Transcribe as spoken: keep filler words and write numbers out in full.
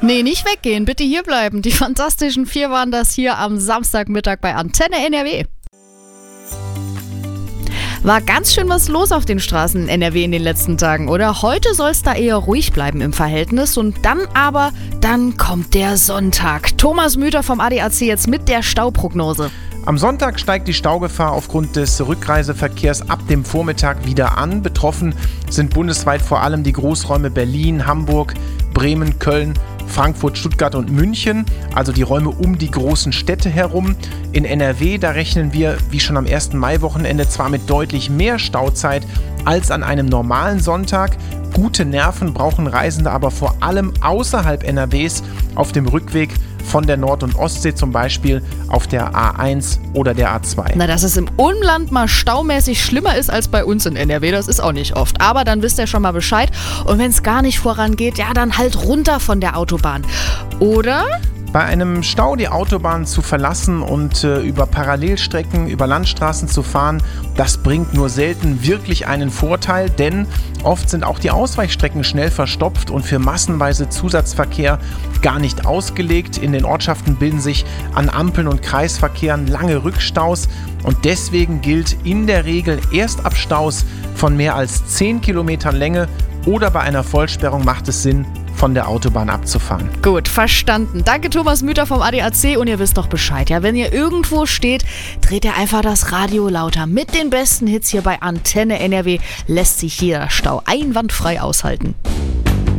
Nee, nicht weggehen, bitte hier bleiben. Die Fantastischen Vier waren das hier am Samstagmittag bei Antenne N R W. War ganz schön was los auf den Straßen in N R W in den letzten Tagen, oder? Heute soll es da eher ruhig bleiben im Verhältnis und dann aber, dann kommt der Sonntag. Thomas Müther vom A D A C jetzt mit der Stauprognose. Am Sonntag steigt die Staugefahr aufgrund des Rückreiseverkehrs ab dem Vormittag wieder an. Betroffen sind bundesweit vor allem die Großräume Berlin, Hamburg, Bremen, Köln, Frankfurt, Stuttgart und München, also die Räume um die großen Städte herum. In N R W, da rechnen wir, wie schon am ersten Maiwochenende, zwar mit deutlich mehr Stauzeit als an einem normalen Sonntag. Gute Nerven brauchen Reisende aber vor allem außerhalb N R Ws auf dem Rückweg von der Nord- und Ostsee, zum Beispiel auf der A eins oder der A zwei. Na, dass es im Umland mal staumäßig schlimmer ist als bei uns in N R W, das ist auch nicht oft. Aber dann wisst ihr schon mal Bescheid. Und wenn es gar nicht vorangeht, ja, dann halt runter von der Autobahn. Oder? Bei einem Stau die Autobahn zu verlassen und äh, über Parallelstrecken, über Landstraßen zu fahren, das bringt nur selten wirklich einen Vorteil, denn oft sind auch die Ausweichstrecken schnell verstopft und für massenweise Zusatzverkehr gar nicht ausgelegt. In den Ortschaften bilden sich an Ampeln und Kreisverkehren lange Rückstaus und deswegen gilt in der Regel erst ab Staus von mehr als zehn Kilometern Länge oder bei einer Vollsperrung macht es Sinn, von der Autobahn abzufahren. Gut, verstanden. Danke Thomas Müther vom A D A C und ihr wisst doch Bescheid. Ja, wenn ihr irgendwo steht, dreht ihr einfach das Radio lauter. Mit den besten Hits hier bei Antenne N R W lässt sich jeder Stau einwandfrei aushalten.